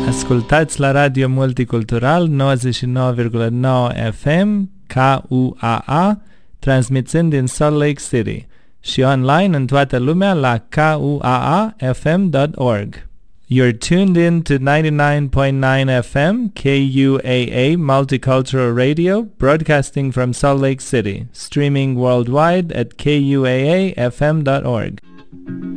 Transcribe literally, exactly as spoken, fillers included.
Ascultați la Radio Multicultural nouăzeci și nouă virgulă nouă F M K U A A, transmițând din Salt Lake City și online în toată lumea la k u a a f m dot org. You're tuned in to ninety-nine point nine F M K U A A Multicultural Radio, broadcasting from Salt Lake City, streaming worldwide at k u a a f m dot org.